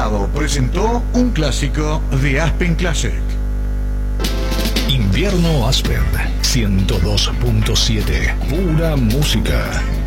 Mercado presentó un clásico de Aspen Classic. Invierno Aspen 102.7, pura música.